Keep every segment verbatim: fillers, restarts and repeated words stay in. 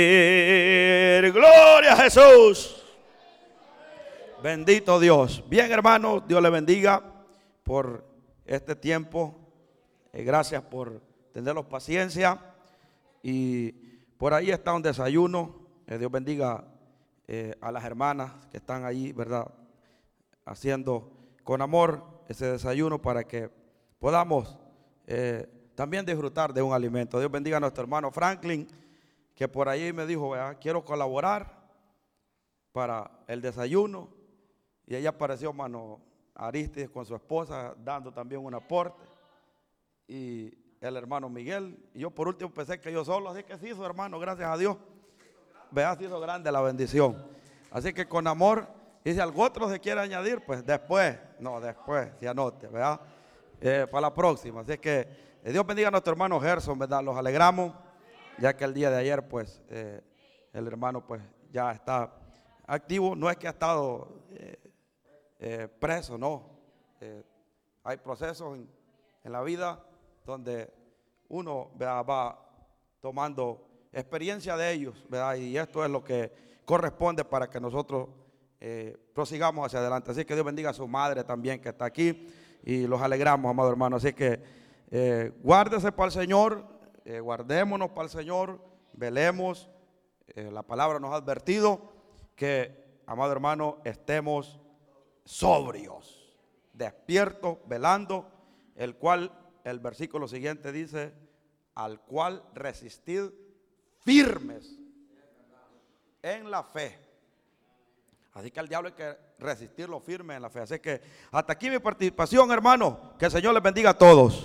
Gloria a Jesús. Bendito Dios. Bien, hermanos, Dios le bendiga por este tiempo. Eh, gracias por tenerlos paciencia. Y por ahí está un desayuno. Eh, Dios bendiga eh, a las hermanas que están ahí, ¿verdad? Haciendo con amor ese desayuno para que podamos eh, también disfrutar de un alimento. Dios bendiga a nuestro hermano Franklin, que por ahí me dijo, ¿verdad? Quiero colaborar para el desayuno. Y ella apareció, hermano Aristides, con su esposa, dando también un aporte. Y el hermano Miguel. Y yo por último pensé que yo solo, así que sí, su hermano, gracias a Dios. Vea, ha sido grande la bendición. Así que con amor, y si algo otro se quiere añadir, pues después, no, después, si anote, ¿verdad? Eh, para la próxima. Así que eh, Dios bendiga a nuestro hermano Gerson, ¿verdad? Los alegramos, ya que el día de ayer, pues, eh, el hermano, pues, ya está activo. No es que ha estado eh, eh, preso, no. Eh, hay procesos en, en la vida donde uno, ¿verdad?, va tomando experiencia de ellos, ¿verdad? Y esto es lo que corresponde para que nosotros eh, prosigamos hacia adelante. Así que Dios bendiga a su madre también que está aquí y los alegramos, amado hermano. Así que eh, guárdese para el Señor, eh, guardémonos para el Señor, velemos. Eh, la palabra nos ha advertido que, amado hermano, estemos sobrios, despiertos, velando, el cual el versículo siguiente dice, al cual resistid firmes en la fe. Así que al diablo hay que resistirlo firme en la fe. Así que hasta aquí mi participación, hermano. Que el Señor les bendiga a todos.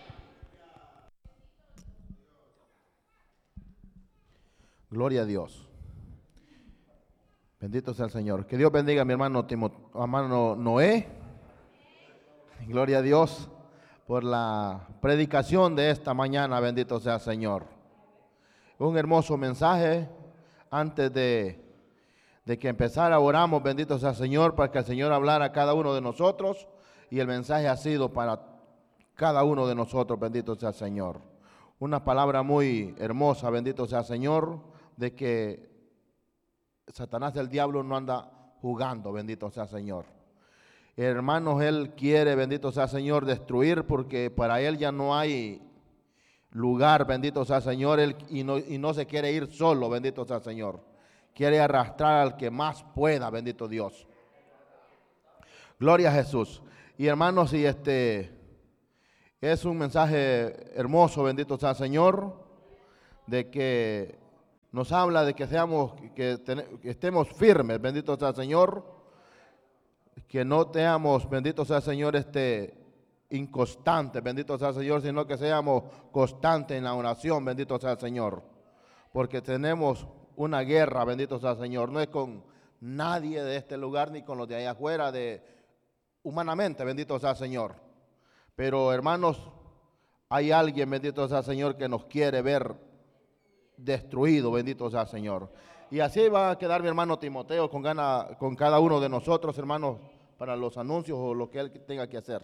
Gloria a Dios. Bendito sea el Señor. Que Dios bendiga a mi hermano, Timot hermano Noé. Gloria a Dios por la predicación de esta mañana. Bendito sea el Señor. Un hermoso mensaje. Antes de, de que empezara, oramos, bendito sea el Señor, para que el Señor hablara a cada uno de nosotros. Y el mensaje ha sido para cada uno de nosotros, bendito sea el Señor. Una palabra muy hermosa, bendito sea el Señor, de que Satanás, el diablo, no anda jugando, bendito sea el Señor. Hermanos, él quiere, bendito sea el Señor, destruir, porque para él ya no hay lugar, bendito sea el Señor, él, y, no, y no se quiere ir solo, bendito sea el Señor. Quiere arrastrar al que más pueda, bendito Dios. Gloria a Jesús. Y hermanos, y este es un mensaje hermoso, bendito sea el Señor, de que nos habla de que seamos, que, ten, que estemos firmes, bendito sea el Señor, que no seamos, bendito sea el Señor, este inconstantes, bendito sea el Señor, sino que seamos constantes en la oración, bendito sea el Señor, porque tenemos una guerra, bendito sea el Señor, no es con nadie de este lugar ni con los de allá afuera, de humanamente, bendito sea el Señor, pero hermanos, hay alguien, bendito sea el Señor, que nos quiere ver destruido, bendito sea el Señor. Y así va a quedar mi hermano Timoteo con gana, con cada uno de nosotros, hermanos, para los anuncios o lo que él tenga que hacer.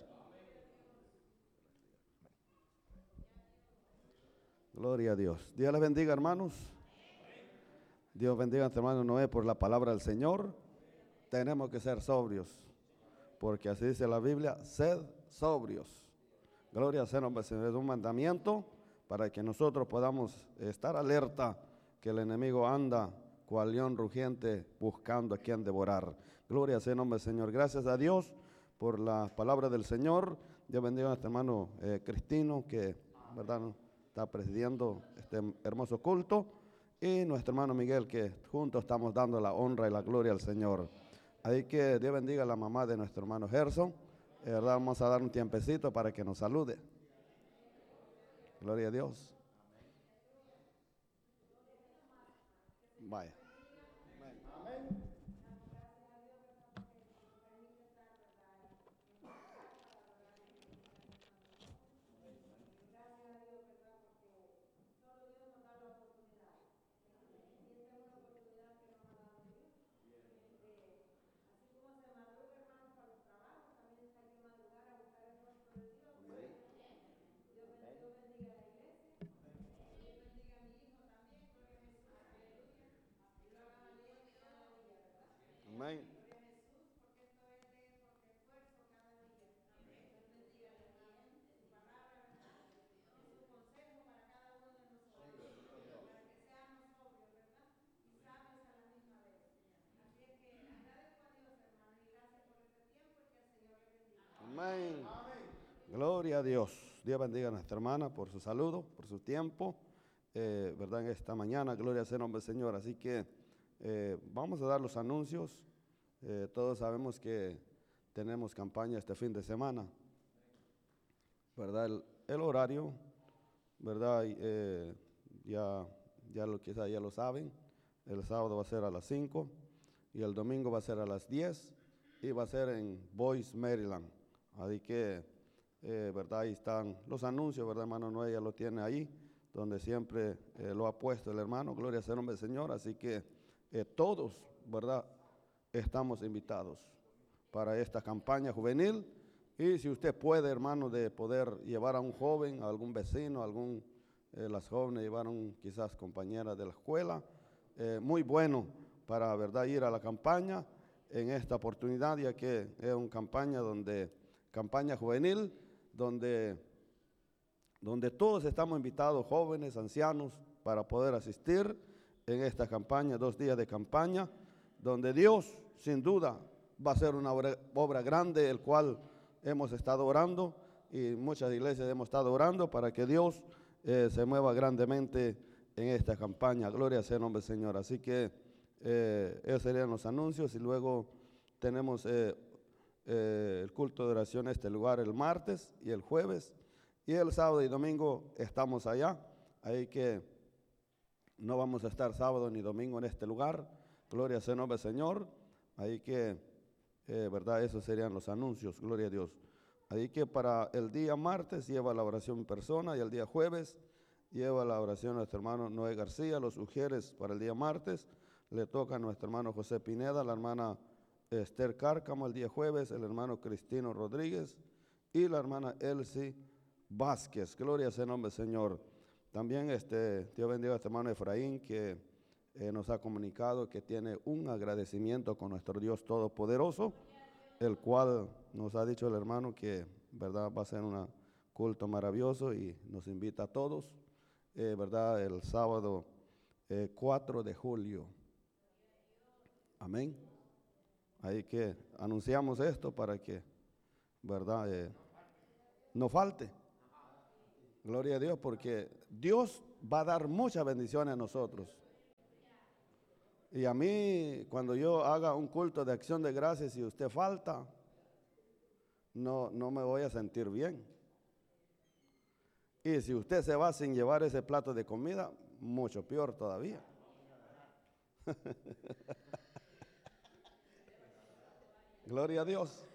Gloria a Dios. Dios les bendiga, hermanos. Dios bendiga a nuestro hermano Noé por la palabra del Señor. Tenemos que ser sobrios, porque así dice la Biblia, sed sobrios. Gloria al Señor, es un mandamiento para que nosotros podamos estar alerta que el enemigo anda cual león rugiente buscando a quien devorar. Gloria sea el nombre del Señor. Gracias a Dios por la palabra del Señor. Dios bendiga a nuestro hermano eh, Cristino, que verdad está presidiendo este hermoso culto, y nuestro hermano Miguel, que juntos estamos dando la honra y la gloria al Señor. Así que Dios bendiga a la mamá de nuestro hermano Gerson. De verdad vamos a dar un tiempecito para que nos salude. Gloria a Dios. Vaya. Amén. Amén. Gloria a Dios. Dios bendiga a nuestra hermana por su saludo, por su tiempo, eh, verdad, en esta mañana. Gloria a ese nombre, Señor. Así que eh, vamos a dar los anuncios. Eh, todos sabemos que tenemos campaña este fin de semana, verdad. El, el horario, verdad, eh, ya, ya lo quizá ya lo saben. El sábado va a ser a las cinco y el domingo va a ser a las diez y va a ser en Boise, Maryland. Así que, eh, verdad, ahí están los anuncios, verdad, hermano Noé ya lo tiene ahí, donde siempre eh, lo ha puesto el hermano. Gloria a ese nombre del Señor. Así que eh, todos, verdad, estamos invitados para esta campaña juvenil. Y si usted puede, hermano, de poder llevar a un joven, a algún vecino, a algún, eh, las jóvenes llevaron quizás compañeras de la escuela, eh, muy bueno para, verdad, ir a la campaña en esta oportunidad, ya que es una campaña donde, campaña juvenil, donde, donde todos estamos invitados, jóvenes, ancianos, para poder asistir en esta campaña, dos días de campaña, donde Dios, sin duda, va a ser una obra, obra grande, el cual hemos estado orando, y muchas iglesias hemos estado orando para que Dios eh, se mueva grandemente en esta campaña. Gloria sea el nombre del Señor. Así que eh, esos serían los anuncios, y luego tenemos eh, eh, el culto de oración en este lugar el martes y el jueves, y el sábado y domingo estamos allá. Ahí que no vamos a estar sábado ni domingo en este lugar. Gloria sea el nombre del Señor. Ahí que, eh, verdad, esos serían los anuncios. Gloria a Dios. Ahí que para el día martes lleva la oración en persona, y el día jueves lleva la oración a nuestro hermano Noé García. Los ujieres para el día martes le toca a nuestro hermano José Pineda, la hermana Esther Cárcamo el día jueves, el hermano Cristino Rodríguez y la hermana Elsie Vázquez. Gloria sea el nombre del Señor. También este, Dios bendiga a este hermano Efraín, que eh, nos ha comunicado que tiene un agradecimiento con nuestro Dios Todopoderoso, el cual nos ha dicho el hermano que, verdad, va a ser un culto maravilloso, y nos invita a todos, eh, verdad, el sábado eh, cuatro de julio. Amén. Ahí que anunciamos esto para que, verdad, eh, no falte. Gloria a Dios, porque Dios va a dar muchas bendiciones a nosotros. Y a mí, cuando yo haga un culto de acción de gracias, si usted falta, no, no me voy a sentir bien. Y si usted se va sin llevar ese plato de comida, mucho peor todavía. Gloria a Dios.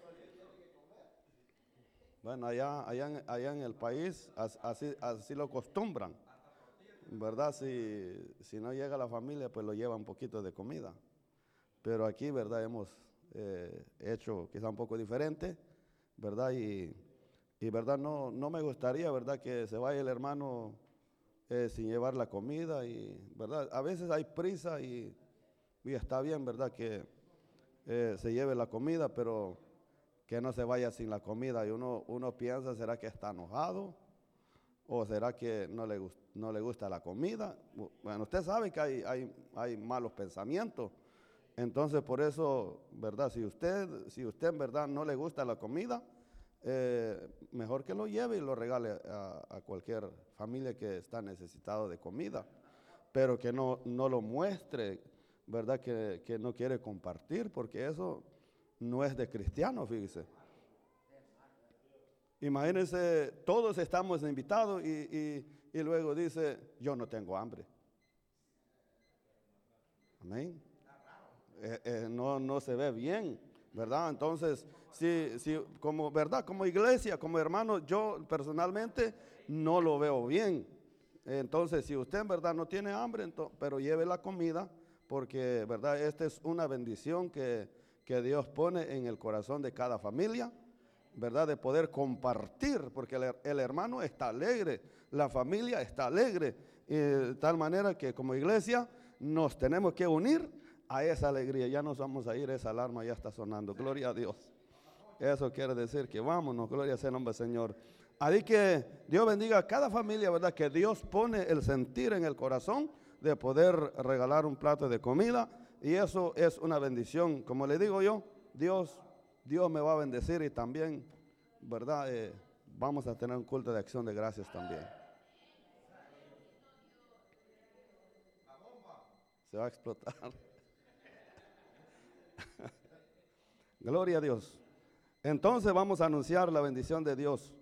Bueno, allá, allá, en, allá en el país así, así lo acostumbran, ¿verdad? Si, si no llega la familia, pues lo lleva un poquito de comida. Pero aquí, ¿verdad? Hemos eh, hecho quizá un poco diferente, ¿verdad? Y, y ¿verdad? No, no me gustaría, ¿verdad? Que se vaya el hermano eh, sin llevar la comida, y, ¿verdad? A veces hay prisa y, y está bien, ¿verdad? Que eh, se lleve la comida, pero que no se vaya sin la comida. Y uno, uno piensa, ¿será que está enojado? ¿O será que no le, no le gusta la comida? Bueno, usted sabe que hay, hay, hay malos pensamientos. Entonces, por eso, ¿verdad? Si usted, si usted en verdad no le gusta la comida, eh, mejor que lo lleve y lo regale a, a cualquier familia que está necesitado de comida. Pero que no, no lo muestre, ¿verdad? Que, que no quiere compartir, porque eso no es de cristiano, fíjese. Imagínense, todos estamos invitados y, y, y luego dice, yo no tengo hambre. Amén. Eh, eh, no, no se ve bien, ¿verdad? Entonces, si, si, como, ¿verdad? Como iglesia, como hermano, yo personalmente no lo veo bien. Entonces, si usted en verdad no tiene hambre, entonces, pero lleve la comida, porque, ¿verdad? Esta es una bendición que, que Dios pone en el corazón de cada familia, ¿verdad? De poder compartir, porque el, el hermano está alegre, la familia está alegre, y de tal manera que como iglesia nos tenemos que unir a esa alegría. Ya nos vamos a ir, esa alarma ya está sonando. Gloria a Dios. Eso quiere decir que vámonos, gloria sea el nombre del Señor. Así que Dios bendiga a cada familia, ¿verdad? Que Dios pone el sentir en el corazón de poder regalar un plato de comida. Y eso es una bendición. Como le digo yo, Dios, Dios me va a bendecir y también, ¿verdad? Eh, vamos a tener un culto de acción de gracias también. Se va a explotar. Gloria a Dios. Entonces vamos a anunciar la bendición de Dios.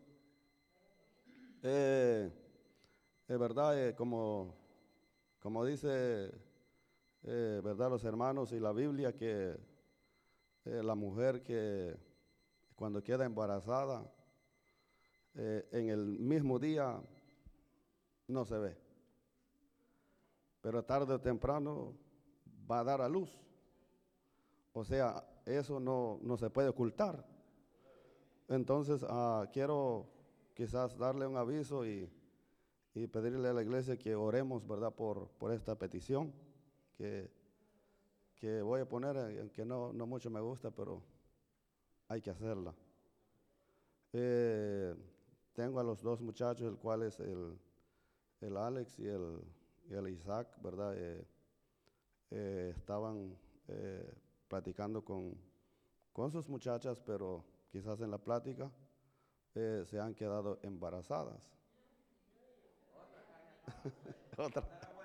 Eh, es verdad, eh, como, como dice, eh, verdad, los hermanos y la Biblia, que eh, la mujer que cuando queda embarazada, eh, en el mismo día no se ve, pero tarde o temprano va a dar a luz. O sea, eso no, no se puede ocultar. Entonces, uh, quiero quizás darle un aviso y, y pedirle a la iglesia que oremos, ¿verdad?, por, por esta petición que, que voy a poner, aunque no, no mucho me gusta, pero hay que hacerla. Eh, tengo a los dos muchachos, el cual es el, el Alex y el, y el Isaac, ¿verdad? Eh, eh, estaban eh, platicando con, con sus muchachas, pero quizás en la plática eh, se han quedado embarazadas. Otra.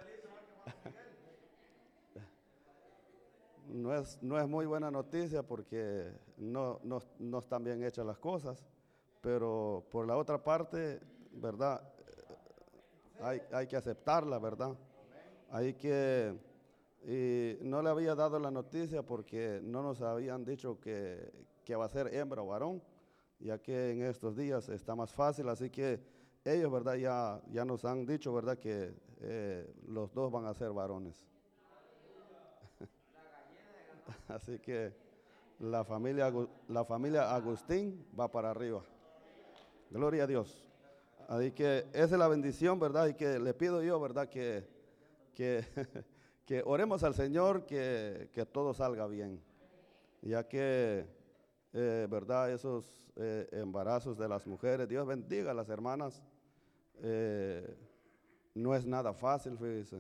No es, no es muy buena noticia porque no, no, no están bien hechas las cosas, pero por la otra parte, ¿verdad? Hay, hay que aceptarla, ¿verdad? Hay que, y no le había dado la noticia porque no nos habían dicho que, que va a ser hembra o varón, ya que en estos días está más fácil, así que ellos, ¿verdad? Ya, ya nos han dicho, ¿verdad? Que eh, los dos van a ser varones. Así que la familia, la familia Agustín va para arriba. Gloria a Dios. Así que esa es la bendición, ¿verdad? Y que le pido yo, ¿verdad? Que, que, que oremos al Señor que, que todo salga bien. Ya que, eh, ¿verdad? Esos eh, embarazos de las mujeres, Dios bendiga a las hermanas. Eh, no es nada fácil, fíjese.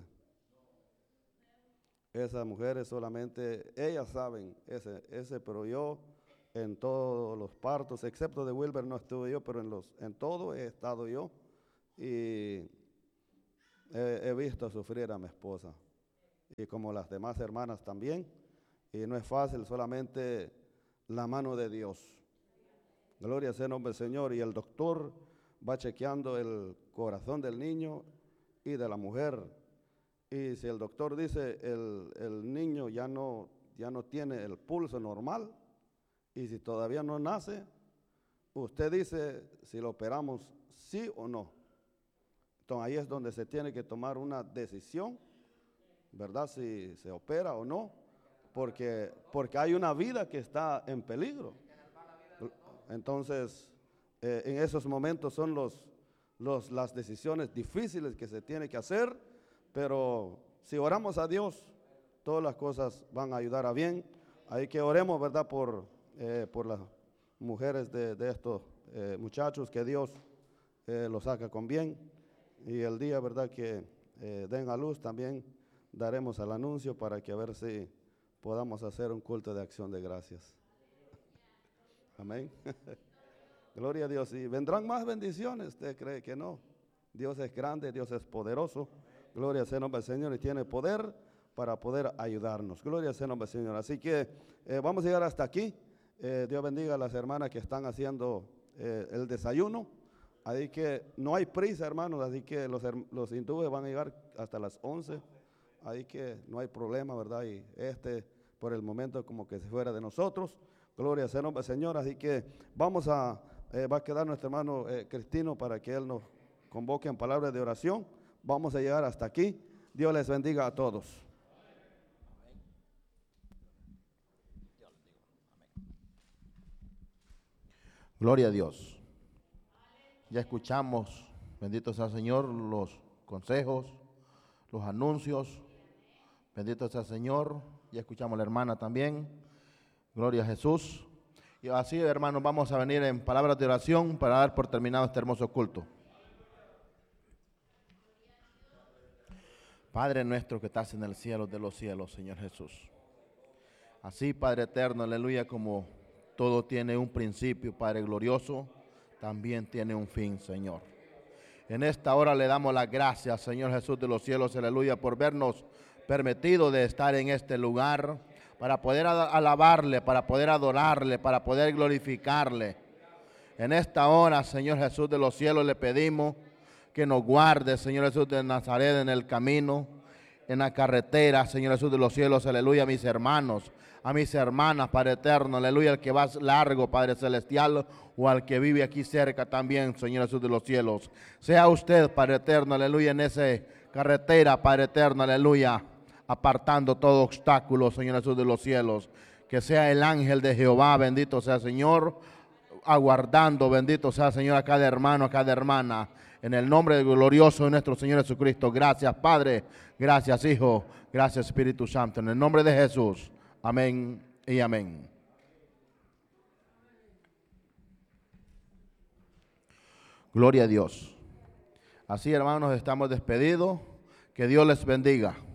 Esas mujeres solamente, ellas saben ese, ese, pero yo en todos los partos, excepto de Wilber no estuve yo, pero en, los, en todo he estado yo y he, he visto sufrir a mi esposa y como las demás hermanas también, y no es fácil, solamente la mano de Dios. Gloria sea el nombre del Señor. Y el doctor va chequeando el corazón del niño y de la mujer. Y si el doctor dice el, el niño ya no, ya no tiene el pulso normal, y si todavía no nace, usted dice si lo operamos sí o no. Entonces ahí es donde se tiene que tomar una decisión, ¿verdad? Si se opera o no, porque, porque hay una vida que está en peligro. Entonces, eh, en esos momentos son los, los, las decisiones difíciles que se tiene que hacer. Pero si oramos a Dios, todas las cosas van a ayudar a bien. Hay que oremos, ¿verdad? Por, eh, por las mujeres de, de estos eh, muchachos, que Dios eh, los saca con bien. Y el día, ¿verdad? Que eh, den a luz, también daremos el anuncio para que a ver si podamos hacer un culto de acción de gracias. Amén. Gloria a Dios. Y vendrán más bendiciones, ¿usted cree que no? Dios es grande, Dios es poderoso. Gloria sea el nombre del Señor y tiene poder para poder ayudarnos. Gloria sea el nombre del Señor. Así que eh, vamos a llegar hasta aquí. Eh, Dios bendiga a las hermanas que están haciendo eh, el desayuno. Así que no hay prisa, hermanos. Así que los, los hindúes van a llegar hasta las once. Así que no hay problema, ¿verdad? Y este por el momento como que se fuera de nosotros. Gloria sea el nombre del Señor. Así que vamos a, eh, va a quedar nuestro hermano eh, Cristino para que él nos convoque en palabras de oración. Vamos a llegar hasta aquí. Dios les bendiga a todos. Gloria a Dios. Ya escuchamos, bendito sea el Señor, los consejos, los anuncios, Bendito sea el Señor. Ya escuchamos a la hermana también. Gloria a Jesús. Y así, hermanos, vamos a venir en palabras de oración para dar por terminado este hermoso culto. Padre nuestro que estás en el cielo de los cielos, Señor Jesús. Así, Padre eterno, aleluya, como todo tiene un principio, Padre glorioso, también tiene un fin, Señor. En esta hora le damos las gracias, Señor Jesús de los cielos, aleluya, por vernos permitido de estar en este lugar, para poder alabarle, para poder adorarle, para poder glorificarle. En esta hora, Señor Jesús de los cielos, le pedimos que nos guarde, Señor Jesús de Nazaret, en el camino, en la carretera, Señor Jesús de los cielos, aleluya, a mis hermanos, a mis hermanas, Padre eterno, aleluya, al que va largo, Padre celestial, o al que vive aquí cerca también, Señor Jesús de los cielos. Sea usted, Padre eterno, aleluya, en esa carretera, Padre eterno, aleluya, apartando todo obstáculo, Señor Jesús de los cielos. Que sea el ángel de Jehová, bendito sea Señor, aguardando, bendito sea Señor, a cada hermano, a cada hermana. En el nombre glorioso de nuestro Señor Jesucristo. Gracias, Padre. Gracias, Hijo. Gracias, Espíritu Santo. En el nombre de Jesús. Amén y amén. Gloria a Dios. Así, hermanos, estamos despedidos. Que Dios les bendiga.